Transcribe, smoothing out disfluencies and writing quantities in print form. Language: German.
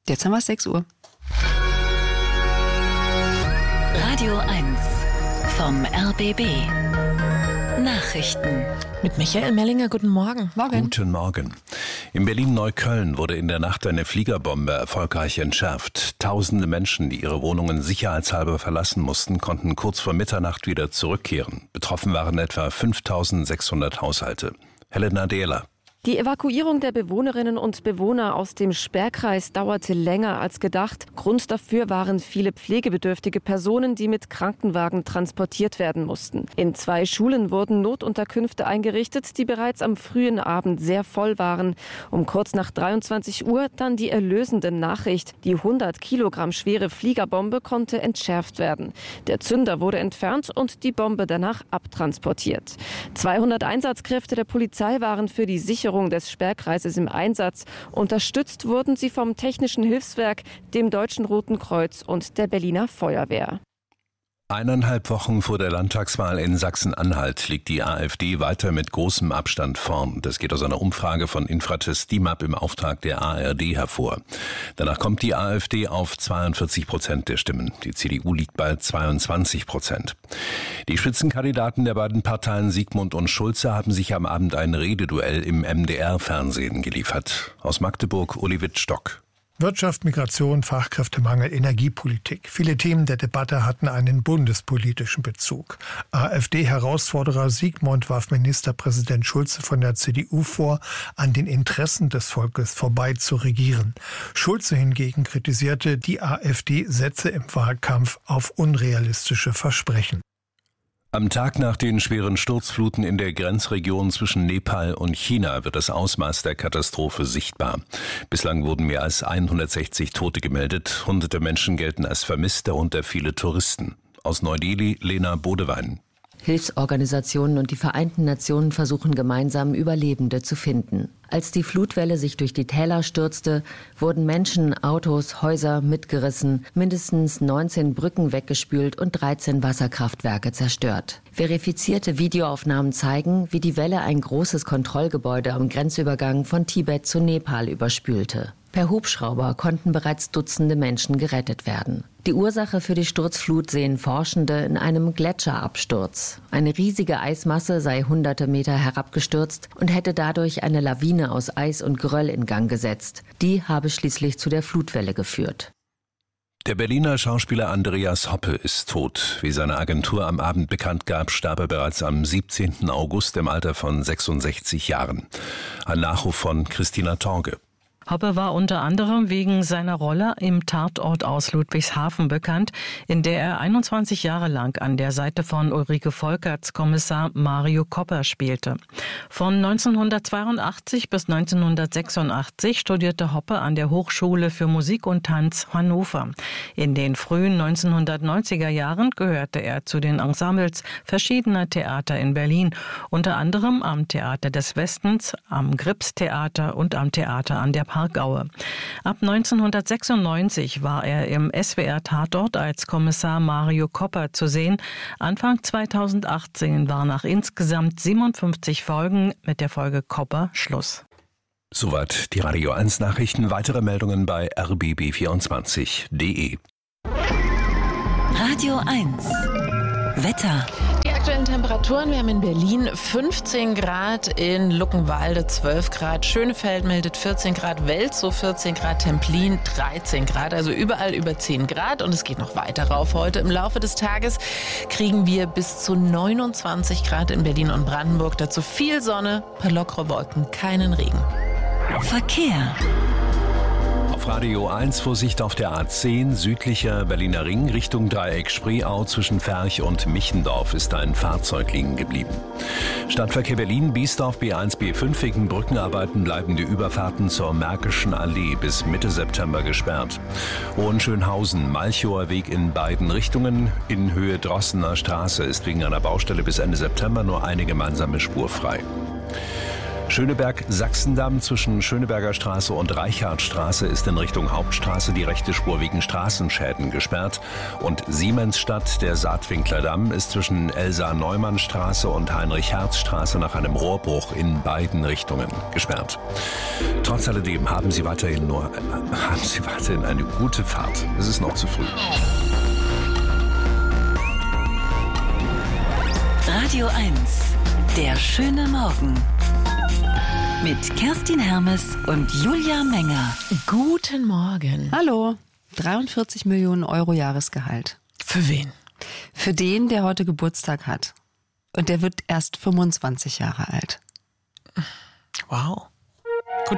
Jetzt haben wir 6 Uhr. Radio 1 vom RBB. Nachrichten. Mit Michael Mellinger, guten Morgen. Guten Morgen. In Berlin-Neukölln wurde in der Nacht eine Fliegerbombe erfolgreich entschärft. Tausende Menschen, die ihre Wohnungen sicherheitshalber verlassen mussten, konnten kurz vor Mitternacht wieder zurückkehren. Betroffen waren etwa 5.600 Haushalte. Helena Dehler. Die Evakuierung der Bewohnerinnen und Bewohner aus dem Sperrkreis dauerte länger als gedacht. Grund dafür waren viele pflegebedürftige Personen, die mit Krankenwagen transportiert werden mussten. In 2 Schulen wurden Notunterkünfte eingerichtet, die bereits am frühen Abend sehr voll waren. Um kurz nach 23 Uhr dann die erlösende Nachricht. Die 100 Kilogramm schwere Fliegerbombe konnte entschärft werden. Der Zünder wurde entfernt und die Bombe danach abtransportiert. 200 Einsatzkräfte der Polizei waren für die Sicherung des Sperrkreises im Einsatz. Unterstützt wurden sie vom Technischen Hilfswerk, dem Deutschen Roten Kreuz und der Berliner Feuerwehr. 1,5 Wochen vor der Landtagswahl in Sachsen-Anhalt liegt die AfD weiter mit großem Abstand vorn. Das geht aus einer Umfrage von Infratest DIMAP im Auftrag der ARD hervor. Danach kommt die AfD auf 42% der Stimmen. Die CDU liegt bei 22%. Die Spitzenkandidaten der beiden Parteien Sigmund und Schulze haben sich am Abend ein Rededuell im MDR-Fernsehen geliefert. Aus Magdeburg Uli Wittstock. Wirtschaft, Migration, Fachkräftemangel, Energiepolitik. Viele Themen der Debatte hatten einen bundespolitischen Bezug. AfD-Herausforderer Sigmund warf Ministerpräsident Schulze von der CDU vor, an den Interessen des Volkes vorbei zu regieren. Schulze hingegen kritisierte, die AfD setze im Wahlkampf auf unrealistische Versprechen. Am Tag nach den schweren Sturzfluten in der Grenzregion zwischen Nepal und China wird das Ausmaß der Katastrophe sichtbar. Bislang wurden mehr als 160 Tote gemeldet. Hunderte Menschen gelten als vermisst, darunter viele Touristen. Aus Neu-Delhi Lena Bodewein. Hilfsorganisationen und die Vereinten Nationen versuchen gemeinsam, Überlebende zu finden. Als die Flutwelle sich durch die Täler stürzte, wurden Menschen, Autos, Häuser mitgerissen, mindestens 19 Brücken weggespült und 13 Wasserkraftwerke zerstört. Verifizierte Videoaufnahmen zeigen, wie die Welle ein großes Kontrollgebäude am Grenzübergang von Tibet zu Nepal überspülte. Per Hubschrauber konnten bereits Dutzende Menschen gerettet werden. Die Ursache für die Sturzflut sehen Forschende in einem Gletscherabsturz. Eine riesige Eismasse sei hunderte Meter herabgestürzt und hätte dadurch eine Lawine aus Eis und Geröll in Gang gesetzt. Die habe schließlich zu der Flutwelle geführt. Der Berliner Schauspieler Andreas Hoppe ist tot. Wie seine Agentur am Abend bekannt gab, starb er bereits am 17. August im Alter von 66 Jahren. Ein Nachruf von Christina Torge. Hoppe war unter anderem wegen seiner Rolle im Tatort aus Ludwigshafen bekannt, in der er 21 Jahre lang an der Seite von Ulrike Volkerts Kommissar Mario Kopper spielte. Von 1982 bis 1986 studierte Hoppe an der Hochschule für Musik und Tanz Hannover. In den frühen 1990er Jahren gehörte er zu den Ensembles verschiedener Theater in Berlin, unter anderem am Theater des Westens, am Gripstheater und am Theater an der Parkaue. Ab 1996 war er im SWR-Tatort als Kommissar Mario Kopper zu sehen. Anfang 2018 war nach insgesamt 57 Folgen mit der Folge Kopper Schluss. Soweit die Radio 1 Nachrichten. Weitere Meldungen bei rbb24.de. Radio 1 Wetter. Die aktuellen Temperaturen, wir haben in Berlin 15 Grad, in Luckenwalde 12 Grad, Schönefeld meldet 14 Grad, Welzow 14 Grad, Templin 13 Grad, also überall über 10 Grad und es geht noch weiter rauf. Heute im Laufe des Tages kriegen wir bis zu 29 Grad in Berlin und Brandenburg, dazu viel Sonne, paar lockere Wolken, keinen Regen. Verkehr. Auf Radio 1 Vorsicht auf der A10, südlicher Berliner Ring, Richtung Dreieck Spreeau zwischen Ferch und Michendorf ist ein Fahrzeug liegen geblieben. Stadtverkehr Berlin, Biesdorf B1, B5 wegen Brückenarbeiten bleiben die Überfahrten zur Märkischen Allee bis Mitte September gesperrt. Hohenschönhausen, Malchower Weg in beiden Richtungen, in Höhe Drossener Straße ist wegen einer Baustelle bis Ende September nur eine gemeinsame Spur frei. Schöneberg-Sachsendamm zwischen Schöneberger Straße und Reichardtstraße ist in Richtung Hauptstraße die rechte Spur wegen Straßenschäden gesperrt. Und Siemensstadt, der Saatwinklerdamm, ist zwischen Elsa-Neumann-Straße und Heinrich-Herz-Straße nach einem Rohrbruch in beiden Richtungen gesperrt. Trotz alledem haben Sie weiterhin eine gute Fahrt. Es ist noch zu früh. Radio 1, der schöne Morgen. Mit Kerstin Hermes und Julia Menger. Guten Morgen. Hallo. 43 Millionen Euro Jahresgehalt. Für wen? Für den, der heute Geburtstag hat. Und der wird erst 25 Jahre alt. Wow.